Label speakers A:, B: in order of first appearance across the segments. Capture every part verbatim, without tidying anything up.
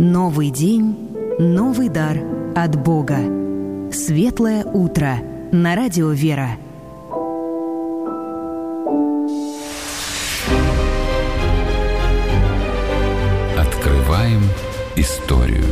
A: Новый день, новый дар от Бога. Светлое утро на радио «Вера».
B: Открываем историю.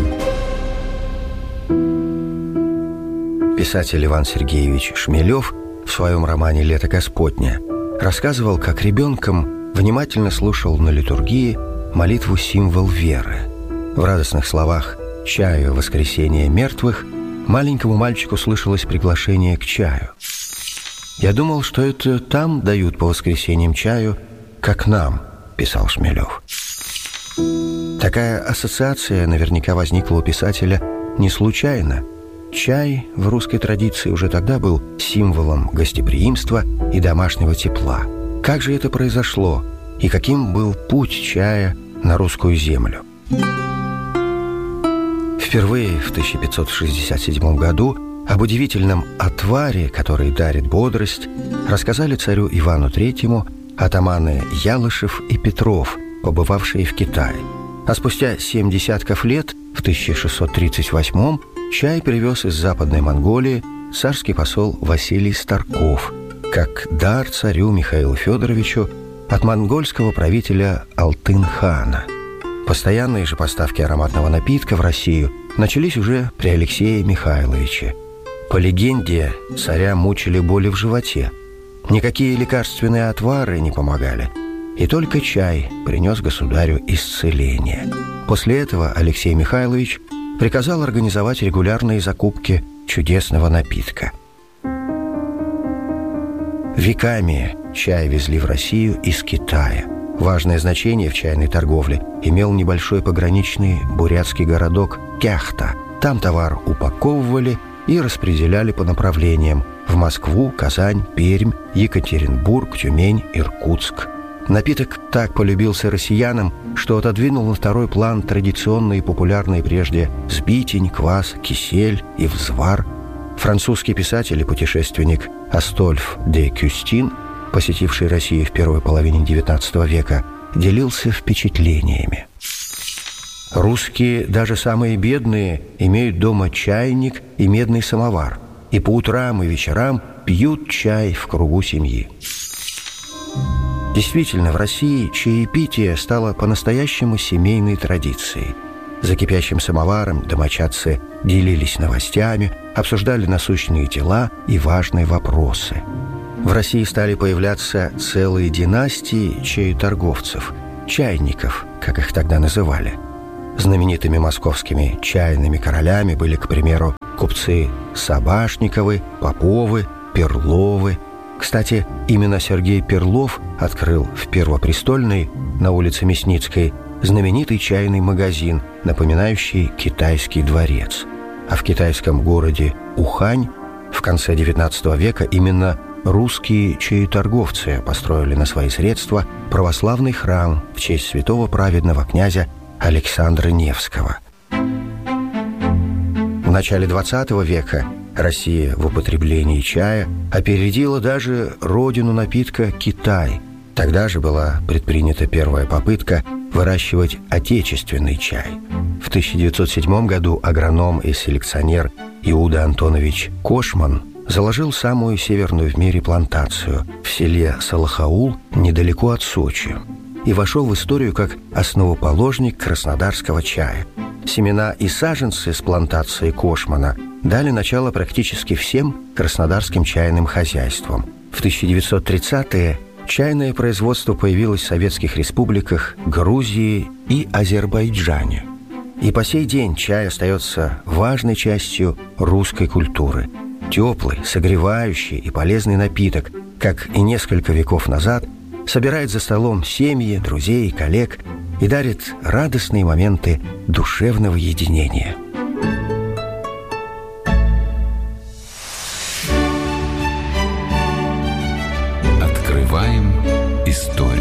C: Писатель Иван Сергеевич Шмелев в своем романе «Лето Господне» рассказывал, как ребенком внимательно слушал на литургии молитву «Символ веры». В радостных словах «Чаю воскресения мертвых» маленькому мальчику слышалось приглашение к чаю. «Я думал, что это там дают по воскресеньям чаю, как нам», – писал Шмелев. Такая ассоциация наверняка возникла у писателя не случайно. Чай в русской традиции уже тогда был символом гостеприимства и домашнего тепла. Как же это произошло, и каким был путь чая на русскую землю? Впервые в тысяча пятьсот шестьдесят седьмом году об удивительном отваре, который дарит бодрость, рассказали царю Ивану Третьему атаманы Ялышев и Петров, побывавшие в Китае. А спустя семь десятков лет, в тысяча шестьсот тридцать восьмом, чай привез из Западной Монголии царский посол Василий Старков, как дар царю Михаилу Федоровичу от монгольского правителя Алтын-хана. Постоянные же поставки ароматного напитка в Россию начались уже при Алексее Михайловиче. По легенде, царя мучили боли в животе. Никакие лекарственные отвары не помогали, и только чай принес государю исцеление. После этого Алексей Михайлович приказал организовать регулярные закупки чудесного напитка. Веками чай везли в Россию из Китая. Важное значение в чайной торговле имел небольшой пограничный бурятский городок Кяхта. Там товар упаковывали и распределяли по направлениям в Москву, Казань, Пермь, Екатеринбург, Тюмень, Иркутск. Напиток так полюбился россиянам, что отодвинул на второй план традиционные популярные прежде сбитень, квас, кисель и взвар. Французский писатель и путешественник Астольф де Кюстин, посетивший Россию в первой половине девятнадцатого века, делился впечатлениями. Русские, даже самые бедные, имеют дома чайник и медный самовар, и по утрам и вечерам пьют чай в кругу семьи. Действительно, в России чаепитие стало по-настоящему семейной традицией. За кипящим самоваром домочадцы делились новостями, обсуждали насущные дела и важные вопросы. В России стали появляться целые династии чаеторговцев, чайников, как их тогда называли. Знаменитыми московскими чайными королями были, к примеру, купцы Собашниковы, Поповы, Перловы. Кстати, именно Сергей Перлов открыл в Первопрестольной, на улице Мясницкой, знаменитый чайный магазин, напоминающий китайский дворец. А в китайском городе Ухань в конце девятнадцатого века именно русские чаеторговцы построили на свои средства православный храм в честь святого праведного князя Александра Невского. В начале двадцатого века Россия в употреблении чая опередила даже родину напитка Китай. Тогда же была предпринята первая попытка выращивать отечественный чай. В тысяча девятьсот седьмом году агроном и селекционер Иуда Антонович Кошман заложил самую северную в мире плантацию в селе Салахаул, недалеко от Сочи, и вошел в историю как основоположник краснодарского чая. Семена и саженцы с плантации Кошмана дали начало практически всем краснодарским чайным хозяйствам. В тысяча девятьсот тридцатые чайное производство появилось в советских республиках Грузии и Азербайджане. И по сей день чай остается важной частью русской культуры. Теплый, согревающий и полезный напиток, как и несколько веков назад, собирает за столом семьи, друзей и коллег и дарит радостные моменты душевного единения.
B: Открываем историю.